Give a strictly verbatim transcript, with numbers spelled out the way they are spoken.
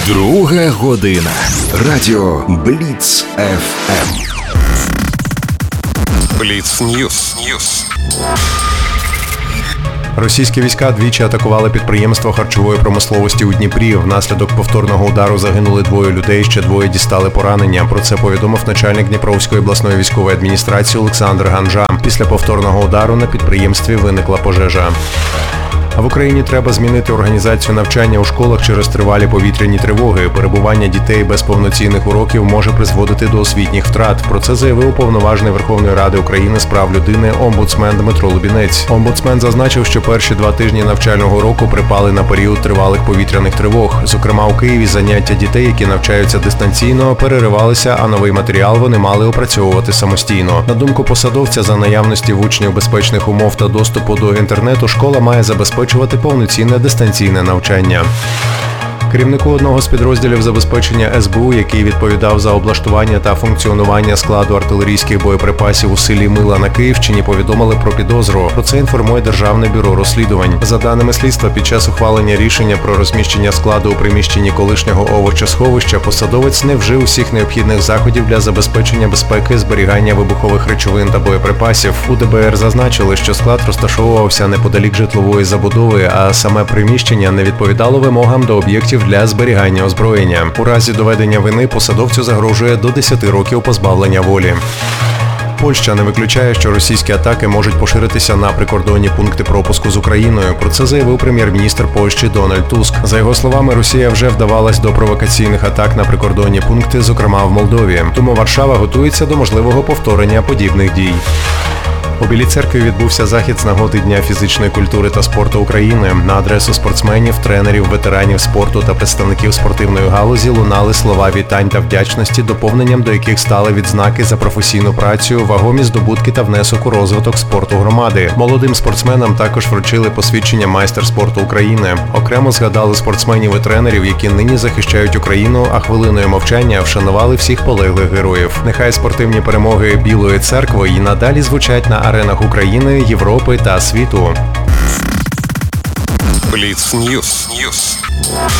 Друга година. Радіо Бліц еф ем. Бліц Ньюс. Ньюс. Російські війська двічі атакували підприємство харчової промисловості у Дніпрі. Внаслідок повторного удару загинули двоє людей, ще двоє дістали поранення. Про це повідомив начальник Дніпровської обласної військової адміністрації Олександр Ганжа. Після повторного удару на підприємстві виникла пожежа. А в Україні треба змінити організацію навчання у школах через тривалі повітряні тривоги. Перебування дітей без повноцінних уроків може призводити до освітніх втрат. Про це заявив уповноважений Верховної Ради України з прав людини омбудсмен Дмитро Лубінець. Омбудсмен зазначив, що перші два тижні навчального року припали на період тривалих повітряних тривог. Зокрема, у Києві заняття дітей, які навчаються дистанційно, переривалися, а новий матеріал вони мали опрацьовувати самостійно. На думку посадовця, за наявності в учнів безпечних умов та доступу до інтернету, школа має забезпечити повноцінне дистанційне навчання. Керівнику одного з підрозділів забезпечення ес бе у, який відповідав за облаштування та функціонування складу артилерійських боєприпасів у селі Мила на Київщині, повідомили про підозру. Про це інформує Державне бюро розслідувань. За даними слідства, під час ухвалення рішення про розміщення складу у приміщенні колишнього овочесховища посадовець не вжив усіх необхідних заходів для забезпечення безпеки зберігання вибухових речовин та боєприпасів. У де бе ер зазначили, що склад розташовувався неподалік житлової забудови, а саме приміщення не відповідало вимогам до об'єктів для зберігання озброєння. У разі доведення вини посадовцю загрожує до десяти років позбавлення волі. Польща не виключає, що російські атаки можуть поширитися на прикордонні пункти пропуску з Україною. Про це заявив прем'єр-міністр Польщі Дональд Туск. За його словами, Росія вже вдавалась до провокаційних атак на прикордонні пункти, зокрема в Молдові. Тому Варшава готується до можливого повторення подібних дій. У Білій Церкві відбувся захід з нагоди Дня фізичної культури та спорту України. На адресу спортсменів, тренерів, ветеранів спорту та представників спортивної галузі лунали слова вітань та вдячності, доповненням до яких стали відзнаки за професійну працю, вагомі здобутки та внесок у розвиток спорту громади. Молодим спортсменам також вручили посвідчення майстер спорту України. Окремо згадали спортсменів і тренерів, які нині захищають Україну, а хвилиною мовчання вшанували всіх полеглих героїв. Нехай спортивні перемоги Білої Церкви і надалі звучать на аренах України, Європи та світу. Бліц Ньюс. Ньюс.